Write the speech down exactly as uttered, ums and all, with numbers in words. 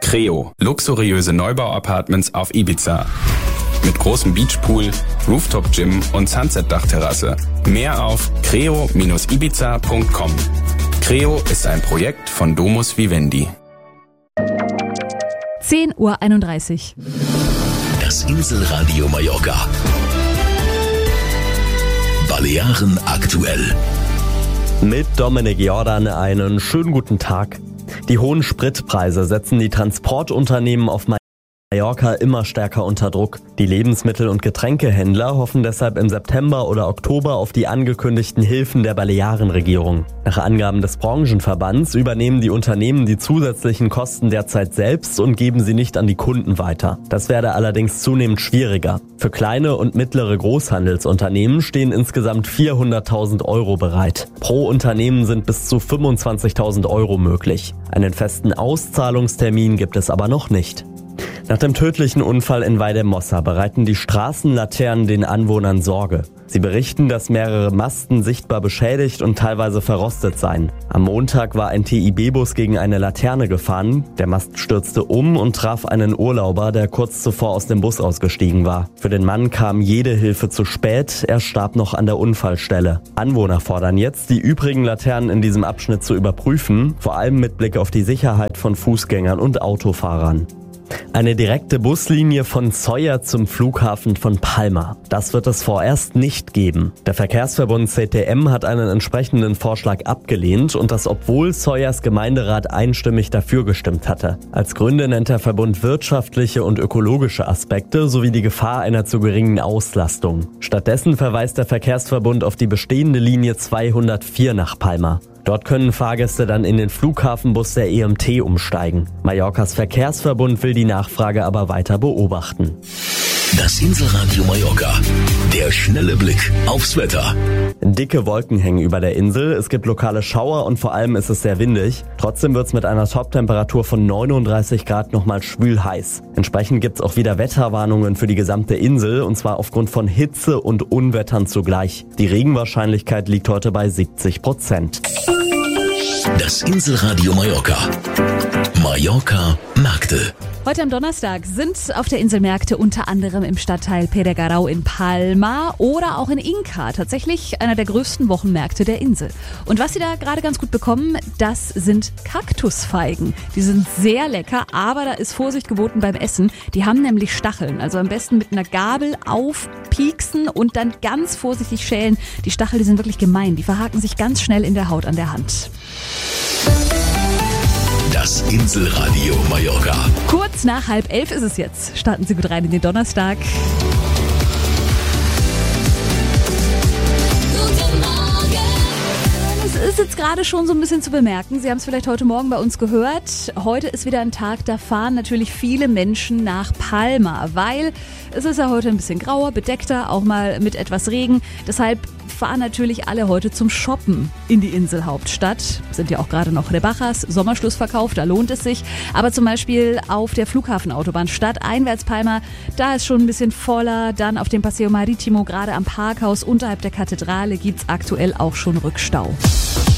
Creo, luxuriöse Neubau-Apartments auf Ibiza. Mit großem Beachpool, Rooftop-Gym und Sunset-Dachterrasse. Mehr auf creo Bindestrich ibiza Punkt com. Creo ist ein Projekt von Domus Vivendi. zehn Uhr einunddreißig. Das Inselradio Mallorca. Balearen aktuell. Mit Dominik Jordan einen schönen guten Tag. Die hohen Spritpreise setzen die Transportunternehmen auf Mallorca immer stärker unter Druck. Die Lebensmittel- und Getränkehändler hoffen deshalb im September oder Oktober auf die angekündigten Hilfen der Balearenregierung. Nach Angaben des Branchenverbands übernehmen die Unternehmen die zusätzlichen Kosten derzeit selbst und geben sie nicht an die Kunden weiter. Das werde allerdings zunehmend schwieriger. Für kleine und mittlere Großhandelsunternehmen stehen insgesamt vierhunderttausend Euro bereit. Pro Unternehmen sind bis zu fünfundzwanzigtausend Euro möglich. Einen festen Auszahlungstermin gibt es aber noch nicht. Nach dem tödlichen Unfall in Valldemossa bereiten die Straßenlaternen den Anwohnern Sorge. Sie berichten, dass mehrere Masten sichtbar beschädigt und teilweise verrostet seien. Am Montag war ein T I B-Bus gegen eine Laterne gefahren. Der Mast stürzte um und traf einen Urlauber, der kurz zuvor aus dem Bus ausgestiegen war. Für den Mann kam jede Hilfe zu spät. Er starb noch an der Unfallstelle. Anwohner fordern jetzt, die übrigen Laternen in diesem Abschnitt zu überprüfen, vor allem mit Blick auf die Sicherheit von Fußgängern und Autofahrern. Eine direkte Buslinie von Sóller zum Flughafen von Palma. Das wird es vorerst nicht geben. Der Verkehrsverbund C T M hat einen entsprechenden Vorschlag abgelehnt und das, obwohl Sóllers Gemeinderat einstimmig dafür gestimmt hatte. Als Gründe nennt der Verbund wirtschaftliche und ökologische Aspekte sowie die Gefahr einer zu geringen Auslastung. Stattdessen verweist der Verkehrsverbund auf die bestehende Linie zweihundertvier nach Palma. Dort können Fahrgäste dann in den Flughafenbus der E M T umsteigen. Mallorcas Verkehrsverbund will die Nachfrage aber weiter beobachten. Das Inselradio Mallorca. Der schnelle Blick aufs Wetter. Dicke Wolken hängen über der Insel, es gibt lokale Schauer und vor allem ist es sehr windig. Trotzdem wird es mit einer Toptemperatur von neununddreißig Grad nochmal schwül heiß. Entsprechend gibt es auch wieder Wetterwarnungen für die gesamte Insel und zwar aufgrund von Hitze und Unwettern zugleich. Die Regenwahrscheinlichkeit liegt heute bei siebzig Prozent. Das Inselradio Mallorca. Mallorca Märkte. Heute am Donnerstag sind auf der Insel Märkte unter anderem im Stadtteil Peregarau in Palma oder auch in Inca. Tatsächlich einer der größten Wochenmärkte der Insel. Und was Sie da gerade ganz gut bekommen, das sind Kaktusfeigen. Die sind sehr lecker, aber da ist Vorsicht geboten beim Essen. Die haben nämlich Stacheln. Also am besten mit einer Gabel aufpieksen und dann ganz vorsichtig schälen. Die Stachel, die sind wirklich gemein. Die verhaken sich ganz schnell in der Haut an der Hand. Das Inselradio Mallorca. Kurz nach halb elf ist es jetzt. Starten Sie gut rein in den Donnerstag. Guten Morgen. Es ist jetzt gerade schon so ein bisschen zu bemerken. Sie haben es vielleicht heute Morgen bei uns gehört. Heute ist wieder ein Tag, da fahren natürlich viele Menschen nach Palma, weil es ist ja heute ein bisschen grauer, bedeckter, auch mal mit etwas Regen. Deshalb fahren natürlich alle heute zum Shoppen in die Inselhauptstadt. Sind ja auch gerade noch Rebajas, Sommerschlussverkauf, da lohnt es sich. Aber zum Beispiel auf der Flughafenautobahn stadteinwärts Palma, da ist schon ein bisschen voller. Dann auf dem Paseo Maritimo, gerade am Parkhaus unterhalb der Kathedrale, gibt's aktuell auch schon Rückstau.